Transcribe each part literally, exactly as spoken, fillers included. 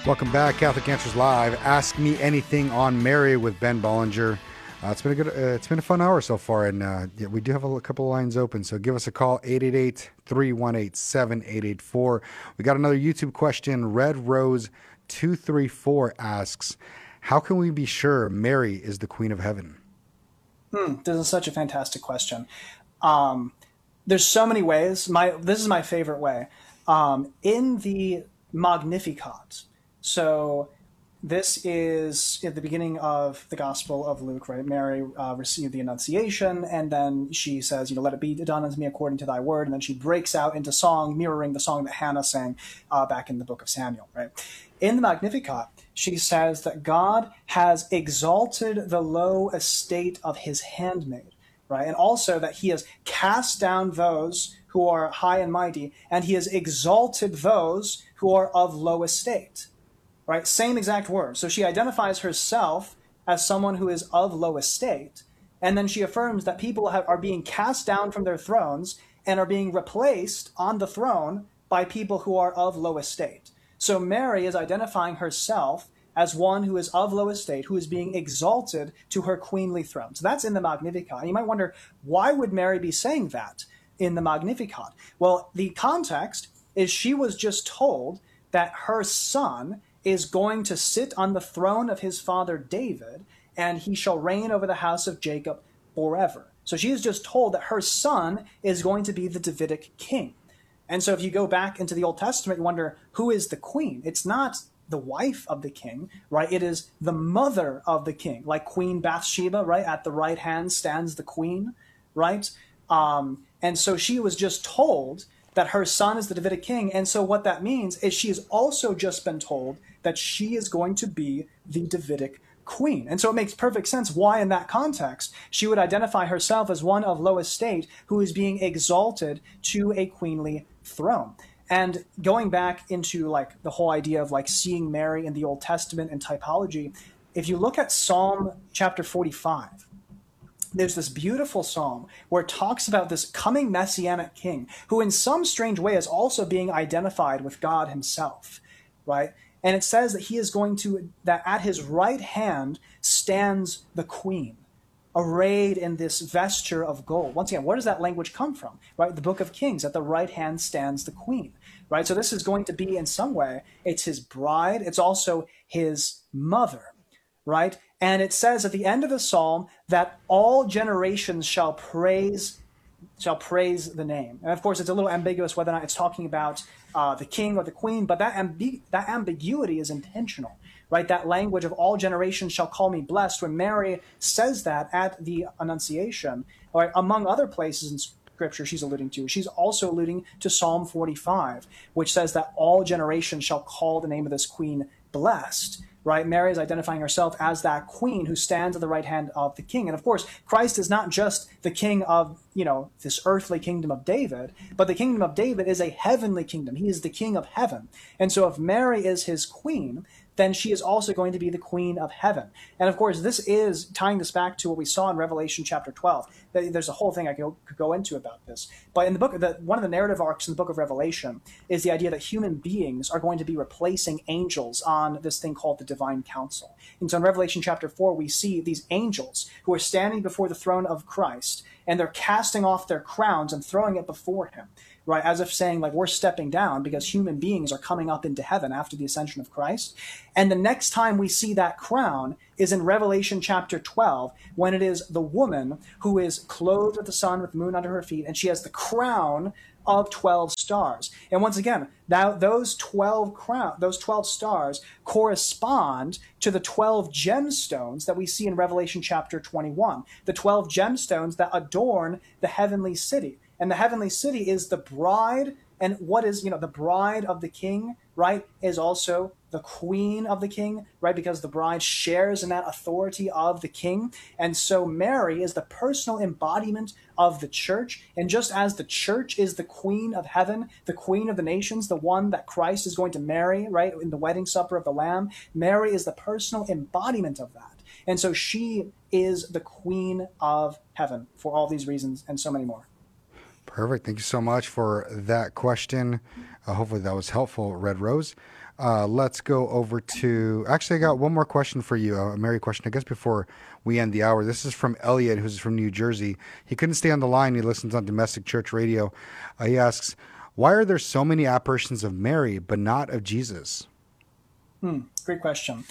Welcome back, Catholic Answers Live. Ask Me Anything on Mary with Ben Bollinger. Uh, it's been a good, uh, it's been a fun hour so far, and uh, yeah, we do have a couple of lines open. So give us a call, eight eight eight, three one eight, seven eight eight four. We got another YouTube question. Red Rose two three four asks, "How can we be sure Mary is the Queen of Heaven?" Hmm, this is such a fantastic question. Um, there's so many ways. My this is my favorite way. Um, in the Magnificat. So this is at the beginning of the Gospel of Luke, right? Mary uh, received the Annunciation, and then she says, you know, let it be done unto me according to thy word. And then she breaks out into song, mirroring the song that Hannah sang uh, back in the book of Samuel, right? In the Magnificat, she says that God has exalted the low estate of his handmaid, right? And also that he has cast down those who are high and mighty, and he has exalted those who are of low estate. Right? Same exact word. So she identifies herself as someone who is of low estate, and then she affirms that people have, are being cast down from their thrones and are being replaced on the throne by people who are of low estate. So Mary is identifying herself as one who is of low estate, who is being exalted to her queenly throne. So that's in the Magnificat. And you might wonder, why would Mary be saying that in the Magnificat? Well, the context is she was just told that her son is going to sit on the throne of his father David, and he shall reign over the house of Jacob forever. So she is just told that her son is going to be the Davidic king. And so if you go back into the Old Testament, you wonder, who is the queen? It's not the wife of the king, right? It is the mother of the king, like Queen Bathsheba, right? At the right hand stands the queen, right? Um, and so she was just told that her son is the Davidic king. And so what that means is she has also just been told that she is going to be the Davidic queen. And so it makes perfect sense why in that context she would identify herself as one of low estate who is being exalted to a queenly throne. And going back into like the whole idea of like seeing Mary in the Old Testament and typology, if you look at Psalm chapter forty-five, there's this beautiful psalm where it talks about this coming messianic king who in some strange way is also being identified with God himself, right? And it says that he is going to, that at his right hand stands the queen, arrayed in this vesture of gold. Once again, where does that language come from, right? The book of Kings, at the right hand stands the queen, right? So this is going to be in some way, it's his bride, it's also his mother, right? And it says at the end of the psalm that all generations shall praise shall praise the name. And of course, it's a little ambiguous whether or not it's talking about uh, the king or the queen, but that, ambi- that ambiguity is intentional, right? That language of all generations shall call me blessed, when Mary says that at the Annunciation, or among other places in Scripture she's alluding to, she's also alluding to Psalm forty-five, which says that all generations shall call the name of this queen blessed. Right? Mary is identifying herself as that queen who stands at the right hand of the king. And of course, Christ is not just the king of, you know, this earthly kingdom of David, but the kingdom of David is a heavenly kingdom. He is the king of heaven. And so if Mary is his queen, then she is also going to be the queen of heaven. And of course, this is tying this back to what we saw in Revelation chapter twelve. There's a whole thing I could go into about this. But in the book, the, one of the narrative arcs in the book of Revelation is the idea that human beings are going to be replacing angels on this thing called the divine council. And so in Revelation chapter four, we see these angels who are standing before the throne of Christ, and they're casting off their crowns and throwing it before him, right? As if saying, like, we're stepping down because human beings are coming up into heaven after the ascension of Christ. And the next time we see that crown is in Revelation chapter twelve, when it is the woman who is clothed with the sun, with the moon under her feet, and she has the crown of twelve stars. And once again, that, those twelve crown, those twelve stars correspond to the twelve gemstones that we see in Revelation chapter twenty-one, the twelve gemstones that adorn the heavenly city. And the heavenly city is the bride, and what is, you know, the bride of the king, right, is also the queen of the king, right, because the bride shares in that authority of the king. And so Mary is the personal embodiment of the church. And just as the church is the queen of heaven, the queen of the nations, the one that Christ is going to marry, right, in the wedding supper of the Lamb, Mary is the personal embodiment of that. And so she is the queen of heaven for all these reasons and so many more. Perfect. Thank you so much for that question. Uh, hopefully that was helpful, Red Rose. Uh, let's go over to. Actually, I got one more question for you, a Mary question, I guess, before we end the hour. This is from Elliot, who's from New Jersey. He couldn't stay on the line. He listens on domestic church radio. Uh, he asks, why are there so many apparitions of Mary, but not of Jesus? Hmm, great question.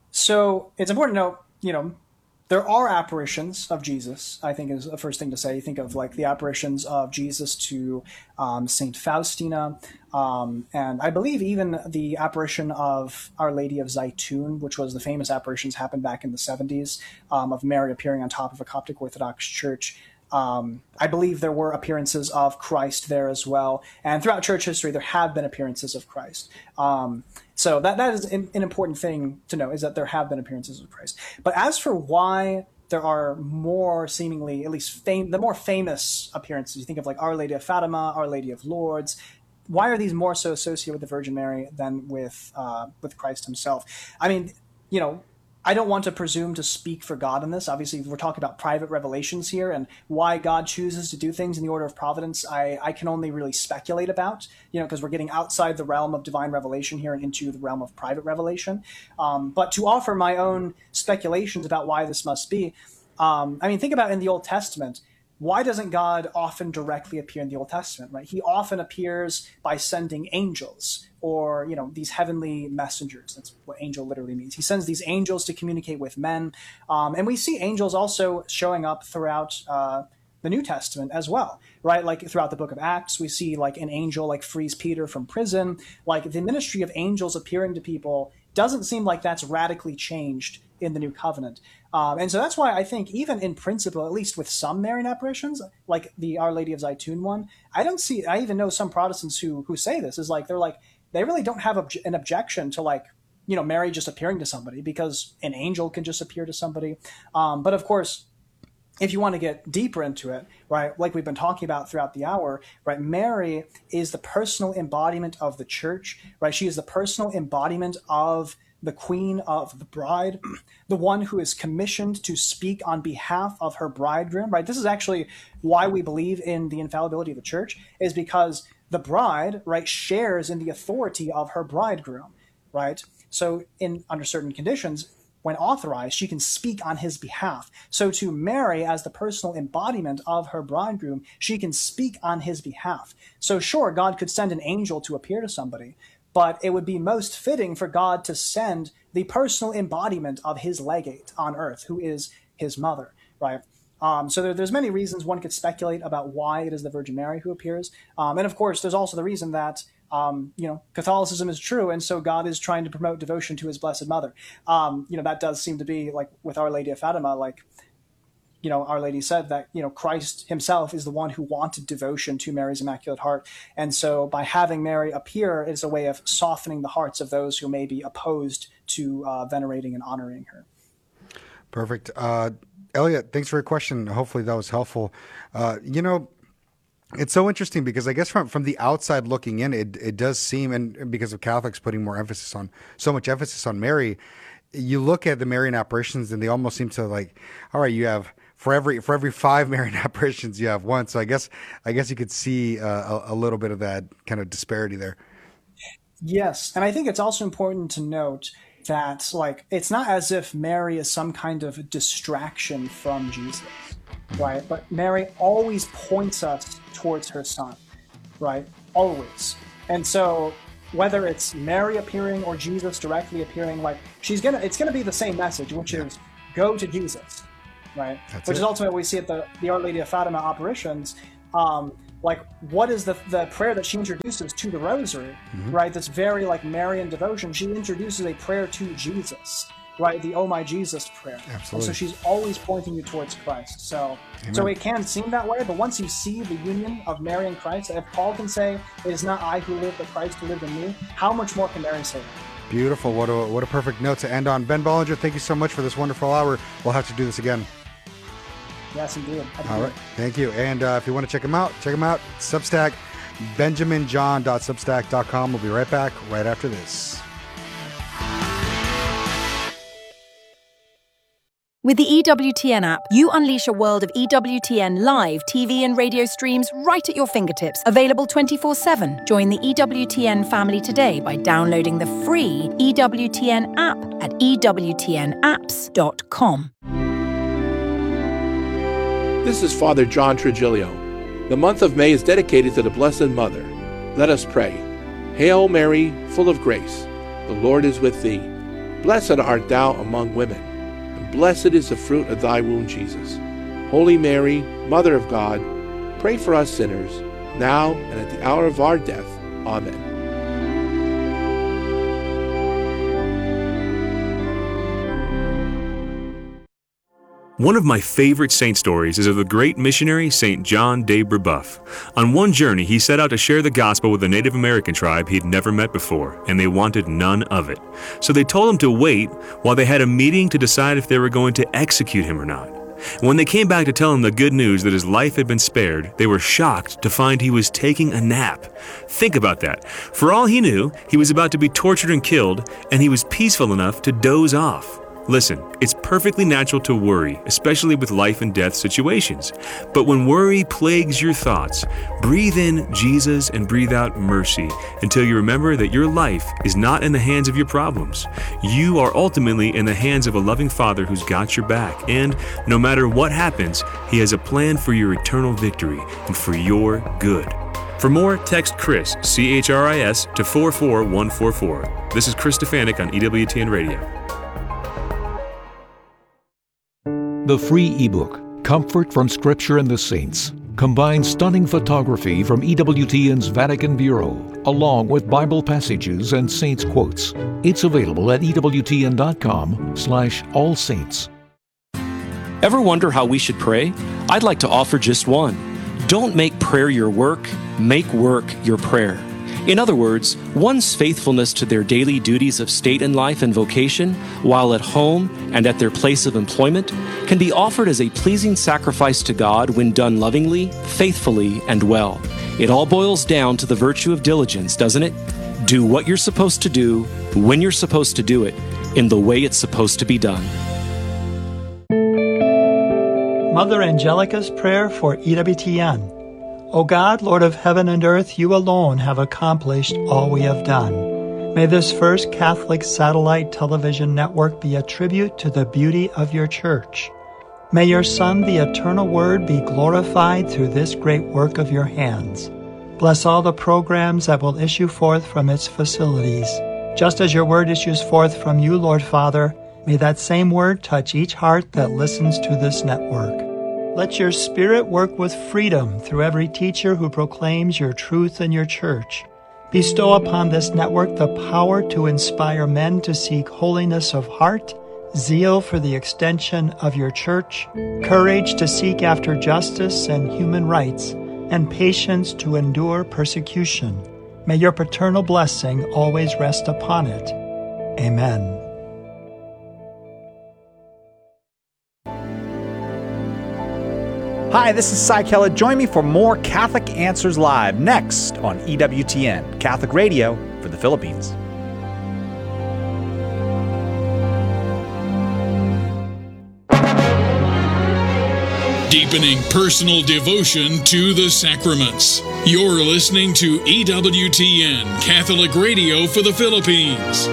So it's important to note, you know, there are apparitions of Jesus, I think is the first thing to say. You think of like the apparitions of Jesus to um, Saint Faustina, um, and I believe even the apparition of Our Lady of Zaytun, which was the famous apparitions happened back in the seventies, um, of Mary appearing on top of a Coptic Orthodox church. Um, I believe there were appearances of Christ there as well. And throughout church history, there have been appearances of Christ. Um, so that, that is an, an important thing to know, is that there have been appearances of Christ. But as for why there are more seemingly, at least fam- the more famous appearances, you think of like Our Lady of Fatima, Our Lady of Lourdes, why are these more so associated with the Virgin Mary than with, uh, with Christ himself? I mean, you know, I don't want to presume to speak for God in this. Obviously, we're talking about private revelations here, and why God chooses to do things in the order of providence, I, I can only really speculate about, you know, because we're getting outside the realm of divine revelation here and into the realm of private revelation. Um, but to offer my own speculations about why this must be, um, I mean, think about in the Old Testament. Why doesn't God often directly appear in the Old Testament, right? He often appears by sending angels or, you know, these heavenly messengers. That's what angel literally means. He sends these angels to communicate with men. Um, and we see angels also showing up throughout uh, the New Testament as well, right? Like throughout the book of Acts, we see like an angel like frees Peter from prison. Like the ministry of angels appearing to people doesn't seem like that's radically changed in the New Covenant. Um, and so that's why I think even in principle, at least with some Marian apparitions, like the Our Lady of Zaytun one, I don't see, I even know some Protestants who who say this is like, they're like, they really don't have obje- an objection to like, you know, Mary just appearing to somebody because an angel can just appear to somebody. Um, but of course, if you want to get deeper into it, right, like we've been talking about throughout the hour, right, Mary is the personal embodiment of the church, right? She is the personal embodiment of the queen, of the bride, the one who is commissioned to speak on behalf of her bridegroom, right? This is actually why we believe in the infallibility of the church, is because the bride, right, shares in the authority of her bridegroom, right? So in under certain conditions, when authorized, she can speak on his behalf. So to Mary, as the personal embodiment of her bridegroom, she can speak on his behalf. So sure, God could send an angel to appear to somebody, but it would be most fitting for God to send the personal embodiment of his legate on earth, who is his mother, right? Um, so there, there's many reasons one could speculate about why it is the Virgin Mary who appears. Um, and of course, there's also the reason that, um, you know, Catholicism is true, and so God is trying to promote devotion to his Blessed Mother. Um, you know, that does seem to be, like with Our Lady of Fatima, like, you know, Our Lady said that, you know, Christ himself is the one who wanted devotion to Mary's Immaculate Heart. And so by having Mary appear is a way of softening the hearts of those who may be opposed to uh, venerating and honoring her. Perfect. Uh, Elliot, thanks for your question. Hopefully that was helpful. Uh, you know, it's so interesting because I guess from, from the outside looking in, it, it does seem, and because of Catholics putting more emphasis on, so much emphasis on Mary, you look at the Marian apparitions and they almost seem to like, all right, you have, For every for every five Marian apparitions, you have one. So I guess I guess you could see uh, a, a little bit of that kind of disparity there. Yes, and I think it's also important to note that, like, it's not as if Mary is some kind of distraction from Jesus, right? But Mary always points us towards her son, right? Always. And so whether it's Mary appearing or Jesus directly appearing, like, she's gonna it's gonna be the same message, which is go to Jesus. Right, That's which it. is ultimately what we see at the, the Our Lady of Fatima apparitions. Um, like, what is the the prayer that she introduces to the Rosary? Mm-hmm. Right, that's very like Marian devotion. She introduces a prayer to Jesus, right? The "Oh my Jesus" prayer. Absolutely. And so she's always pointing you towards Christ. So, Amen. so it can seem that way, but once you see the union of Mary and Christ, if Paul can say, "It is not I who live, but Christ who lived in me," how much more can Mary say that? Beautiful. What a what a perfect note to end on. Ben Bollinger, thank you so much for this wonderful hour. We'll have to do this again. Yes, indeed. All right. Thank you. And uh, if you want to check him out, check him out. Substack, benjamin john dot substack dot com. We'll be right back right after this. With the E W T N app, you unleash a world of E W T N live T V and radio streams right at your fingertips, available twenty-four seven. Join the E W T N family today by downloading the free E W T N app at e w t n apps dot com. This is Father John Trigilio. The month of May is dedicated to the Blessed Mother. Let us pray. Hail Mary, full of grace, the Lord is with thee. Blessed art thou among women, and blessed is the fruit of thy womb, Jesus. Holy Mary, Mother of God, pray for us sinners, now and at the hour of our death. Amen. One of my favorite saint stories is of the great missionary Saint John de Brebeuf. On one journey, he set out to share the gospel with a Native American tribe he'd never met before, and they wanted none of it. So they told him to wait while they had a meeting to decide if they were going to execute him or not. When they came back to tell him the good news that his life had been spared, they were shocked to find he was taking a nap. Think about that. For all he knew, he was about to be tortured and killed, and he was peaceful enough to doze off. Listen, it's perfectly natural to worry, especially with life and death situations. But when worry plagues your thoughts, breathe in Jesus and breathe out mercy until you remember that your life is not in the hands of your problems. You are ultimately in the hands of a loving Father who's got your back. And no matter what happens, He has a plan for your eternal victory and for your good. For more, text Chris, C H R I S, to four four one four four. This is Chris Stefanik on E W T N Radio. The free ebook, Comfort from Scripture and the Saints, combines stunning photography from E W T N's Vatican Bureau, along with Bible passages and saints' quotes. It's available at E W T N dot com slash all saints. Ever wonder how we should pray? I'd like to offer just one. Don't make prayer your work, make work your prayer. In other words, one's faithfulness to their daily duties of state and life and vocation, while at home and at their place of employment, can be offered as a pleasing sacrifice to God when done lovingly, faithfully, and well. It all boils down to the virtue of diligence, doesn't it? Do what you're supposed to do, when you're supposed to do it, in the way it's supposed to be done. Mother Angelica's Prayer for E W T N. O God, Lord of heaven and earth, you alone have accomplished all we have done. May this first Catholic satellite television network be a tribute to the beauty of your church. May your Son, the eternal Word, be glorified through this great work of your hands. Bless all the programs that will issue forth from its facilities. Just as your Word issues forth from you, Lord Father, may that same Word touch each heart that listens to this network. Let your Spirit work with freedom through every teacher who proclaims your truth in your church. Bestow upon this network the power to inspire men to seek holiness of heart, zeal for the extension of your church, courage to seek after justice and human rights, and patience to endure persecution. May your paternal blessing always rest upon it. Amen. Hi, this is Cy Kellett. Join me for more Catholic Answers Live next on E W T N, Catholic Radio for the Philippines. Deepening personal devotion to the sacraments. You're listening to E W T N, Catholic Radio for the Philippines.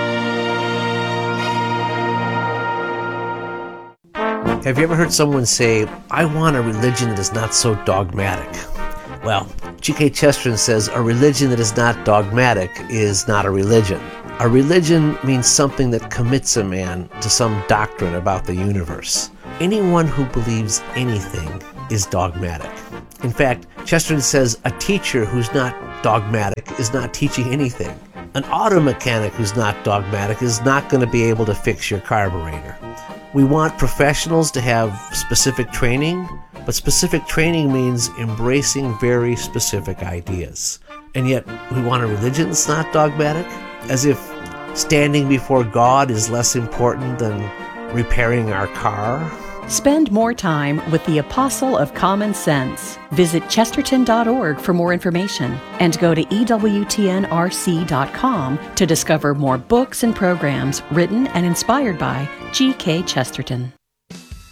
Have you ever heard someone say, I want a religion that is not so dogmatic? Well, G K Chesterton says a religion that is not dogmatic is not a religion. A religion means something that commits a man to some doctrine about the universe. Anyone who believes anything is dogmatic. In fact, Chesterton says a teacher who's not dogmatic is not teaching anything. An auto mechanic who's not dogmatic is not going to be able to fix your carburetor. We want professionals to have specific training, but specific training means embracing very specific ideas. And yet, we want a religion that's not dogmatic, as if standing before God is less important than repairing our car. Spend more time with the Apostle of Common Sense. Visit chesterton dot org for more information and go to E W T N R C dot com to discover more books and programs written and inspired by G K Chesterton.